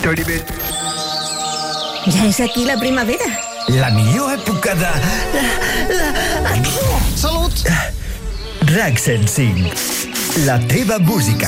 Toribet. Ja és aquí la primavera. La millor època de... Salut! RAC 105. La teva música.